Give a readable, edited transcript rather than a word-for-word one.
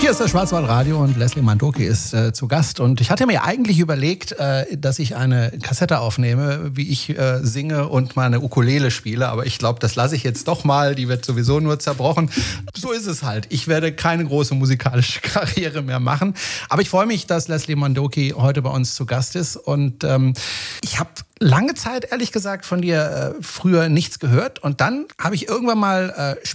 Hier ist das Schwarzwaldradio und Leslie Mandoki ist zu Gast. Und ich hatte mir eigentlich überlegt, dass ich eine Kassette aufnehme, wie ich singe und meine Ukulele spiele. Aber ich glaube, das lasse ich jetzt doch mal. Die wird sowieso nur zerbrochen. So ist es halt. Ich werde keine große musikalische Karriere mehr machen. Aber ich freue mich, dass Leslie Mandoki heute bei uns zu Gast ist. Und ich habe lange Zeit, ehrlich gesagt, von dir früher nichts gehört. Und dann habe ich irgendwann mal